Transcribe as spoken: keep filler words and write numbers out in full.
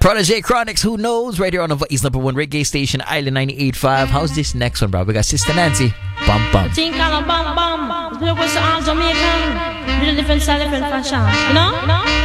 Protege Chronics, who knows? Right here on the East number one reggae station, Island ninety-eight point five. How's this next one, bro? We got Sister Nancy. Bum bum. Think on a bum bum. It was all Jamaican. Little different style, different fashion. You know? You know?